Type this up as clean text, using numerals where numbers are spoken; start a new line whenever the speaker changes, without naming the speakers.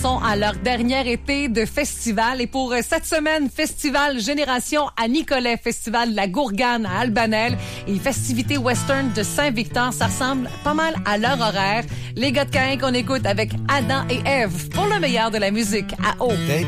sont à leur dernier été de festival. Et pour cette semaine, Festival Génération à Nicolet, Festival de la Gourgane à Albanel et festivités western de Saint-Victor. Ça ressemble pas mal à leur horaire. Les gars de Caen qu'on écoute avec Adam et Ève pour le meilleur de la musique à eau.